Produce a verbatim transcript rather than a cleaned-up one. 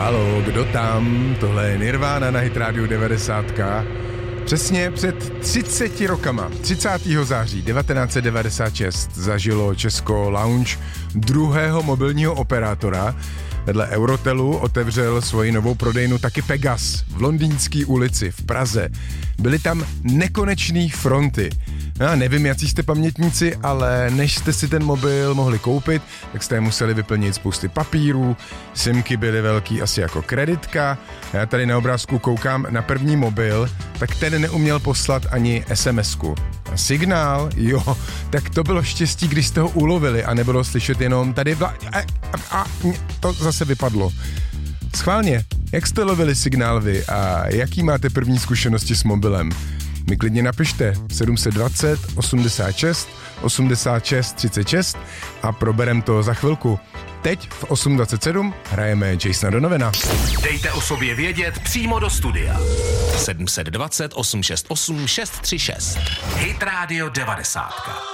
Haló, kdo tam? Tohle je Nirvana na Hit Radio devadesát. Přesně před třiceti rokama, třicátého září devatenáct set devadesát šest, zažilo Česko launch druhého mobilního operátora. Vedle Eurotelu otevřel svoji novou prodejnu taky Pegas v Londýnské ulici v Praze. Byly tam nekonečný fronty. Já nevím, jaký jste pamětníci, ale než jste si ten mobil mohli koupit, tak jste museli vyplnit spousty papírů, simky byly velký asi jako kreditka. Já tady na obrázku koukám na první mobil, tak ten neuměl poslat ani es em esku. A signál, jo, tak to bylo štěstí, když jste ho ulovili a nebylo slyšet jenom tady vla... A, a, a to zase vypadlo. Schválně, jak jste lovili signál vy a jaký máte první zkušenosti s mobilem? Mi klidně napište sedm set dvacet osmdesát šest osmdesát šest třicet šest a proberem to za chvilku. Teď v osm dvacet sedm hrajeme Jasona Donovana. Dejte o sobě vědět přímo do studia. sedm set dvacet osm set šedesát osm šest tři šest. Hit Radio devadesát.